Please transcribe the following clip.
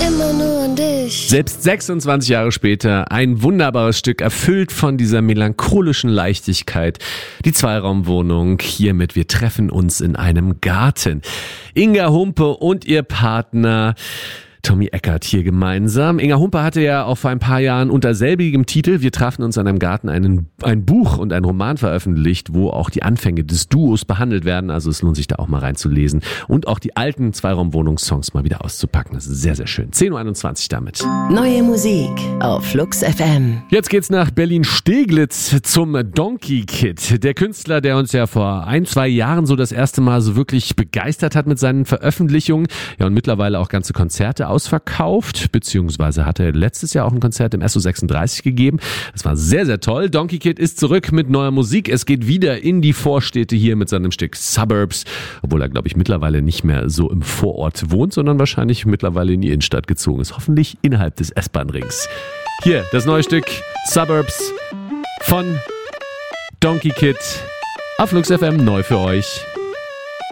immer nur an dich. Selbst 26 Jahre später ein wunderbares Stück, erfüllt von dieser melancholischen Leichtigkeit. Die Zweiraumwohnung hier mit Wir treffen uns in einem Garten. Inga Humpe und ihr Partner Tommy Eckert hier gemeinsam. Inga Humpe hatte ja auch vor ein paar Jahren unter selbigem Titel Wir trafen uns in einem Garten ein Buch und ein Roman veröffentlicht, wo auch die Anfänge des Duos behandelt werden. Also es lohnt sich da auch mal reinzulesen und auch die alten Zweiraumwohnungssongs mal wieder auszupacken. Das ist sehr, sehr schön. 10.21 Uhr damit. Neue Musik auf Flux FM. Jetzt geht's nach Berlin-Steglitz zum Donkey Kid. Der Künstler, der uns ja vor 1-2 Jahren so das erste Mal so wirklich begeistert hat mit seinen Veröffentlichungen. Ja, und mittlerweile auch ganze Konzerte ausverkauft, beziehungsweise hat er letztes Jahr auch ein Konzert im SO36 gegeben. Das war sehr, sehr toll. Donkey Kid ist zurück mit neuer Musik. Es geht wieder in die Vorstädte hier mit seinem Stück Suburbs, obwohl er, glaube ich, mittlerweile nicht mehr so im Vorort wohnt, sondern wahrscheinlich mittlerweile in die Innenstadt gezogen ist. Hoffentlich innerhalb des S-Bahn-Rings. Hier, das neue Stück Suburbs von Donkey Kid auf Flux FM neu für euch.